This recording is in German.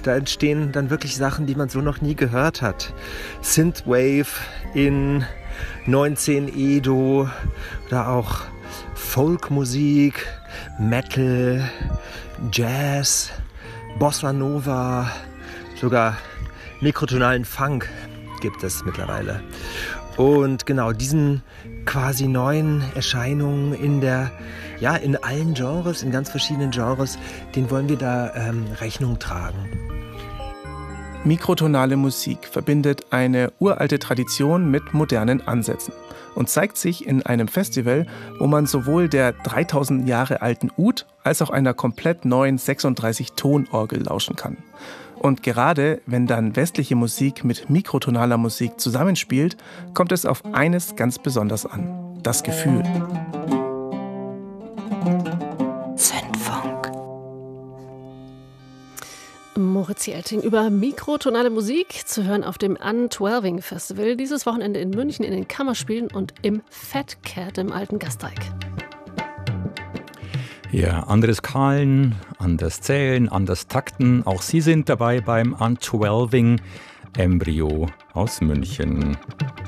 Da entstehen dann wirklich Sachen, die man so noch nie gehört hat. Synthwave in 19 Edo oder auch Folkmusik, Metal, Jazz, Bossa Nova, sogar mikrotonalen Funk gibt es mittlerweile. Und genau diesen quasi neuen Erscheinungen in allen Genres, in ganz verschiedenen Genres, den wollen wir da Rechnung tragen. Mikrotonale Musik verbindet eine uralte Tradition mit modernen Ansätzen und zeigt sich in einem Festival, wo man sowohl der 3000 Jahre alten Oud als auch einer komplett neuen 36-Ton-Orgel lauschen kann. Und gerade wenn dann westliche Musik mit mikrotonaler Musik zusammenspielt, kommt es auf eines ganz besonders an: das Gefühl. Zündfunk. Moritz Jelting über mikrotonale Musik zu hören auf dem Untwelving Festival. Dieses Wochenende in München in den Kammerspielen und im Fat Cat im Alten Gasteig. Ja, anderes Kahlen, anders Zählen, anders Takten. Auch Sie sind dabei beim Untwelving. Embryo aus München.